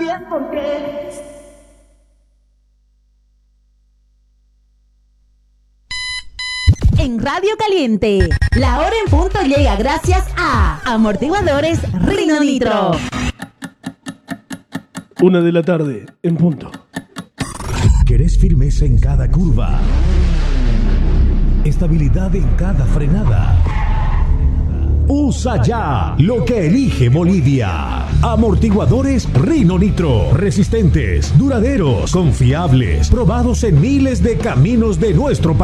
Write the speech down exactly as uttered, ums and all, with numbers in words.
sabías por qué. En Radio Caliente, la hora en punto llega gracias a Amortiguadores Rino Nitro. Una de la tarde, en punto. ¿Querés firmeza en cada curva? Estabilidad en cada frenada. Usa ya lo que elige Bolivia. Amortiguadores Rino Nitro. Resistentes, duraderos, confiables, probados en miles de caminos de nuestro país.